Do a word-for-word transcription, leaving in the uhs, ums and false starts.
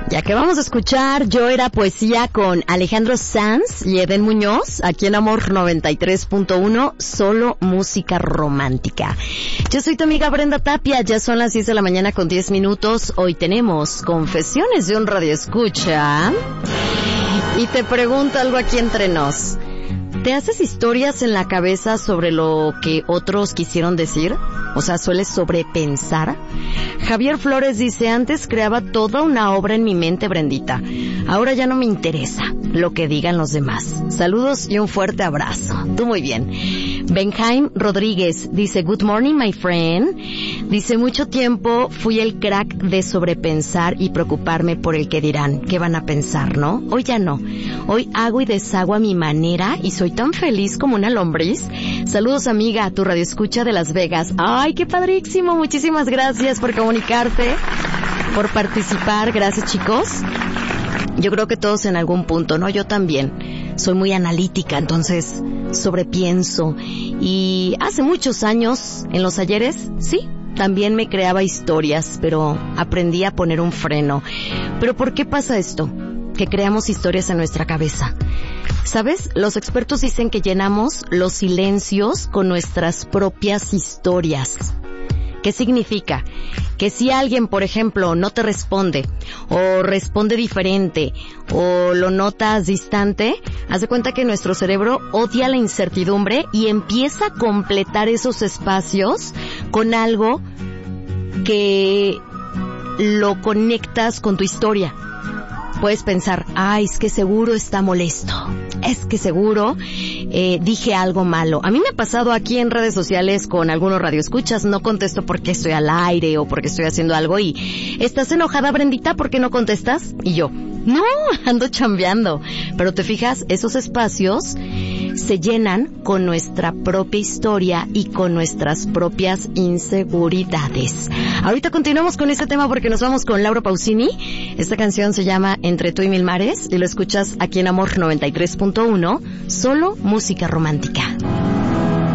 Ya que vamos a escuchar Yo Era Poesía con Alejandro Sanz y Eden Muñoz, aquí en Amor noventa y tres punto uno, solo música romántica. Yo soy tu amiga Brenda Tapia, ya son las diez de la mañana con diez minutos. Hoy tenemos Confesiones de un radioescucha. Y te pregunto algo aquí entre nos. ¿Te haces historias en la cabeza sobre lo que otros quisieron decir? O sea, ¿sueles sobrepensar? Javier Flores dice, antes creaba toda una obra en mi mente, Brendita. Ahora ya no me interesa lo que digan los demás. Saludos y un fuerte abrazo. Tú muy bien. Benjaim Rodríguez dice, good morning, my friend. Dice, mucho tiempo fui el crack de sobrepensar y preocuparme por el que dirán, qué van a pensar, ¿no? Hoy ya no. Hoy hago y deshago a mi manera y soy tan feliz como una lombriz. Saludos, amiga, tu radioescucha de Las Vegas. ¡Ay, qué padrísimo! Muchísimas gracias por comunicarte, por participar. Gracias, chicos. Yo creo que todos en algún punto, ¿no? Yo también. Soy muy analítica, entonces sobrepienso. Y hace muchos años, en los ayeres, sí, también me creaba historias, pero aprendí a poner un freno. ¿Pero por qué pasa esto? Que creamos historias en nuestra cabeza. ¿Sabes? Los expertos dicen que llenamos los silencios con nuestras propias historias. ¿Qué significa? Que si alguien, por ejemplo, no te responde, o responde diferente, o lo notas distante, haz de cuenta que nuestro cerebro odia la incertidumbre y empieza a completar esos espacios con algo que lo conectas con tu historia. Puedes pensar, ay, es que seguro está molesto, es que seguro eh, dije algo malo. A mí me ha pasado aquí en redes sociales con algunos radioescuchas, no contesto porque estoy al aire o porque estoy haciendo algo y ¿estás enojada, Brendita? ¿Por qué no contestas? Y yo, no, ando chambeando. Pero te fijas, esos espacios se llenan con nuestra propia historia y con nuestras propias inseguridades. Ahorita continuamos con este tema porque nos vamos con Laura Pausini. Esta canción se llama Entre tú y mil mares y lo escuchas aquí en Amor noventa y tres punto uno, solo música romántica.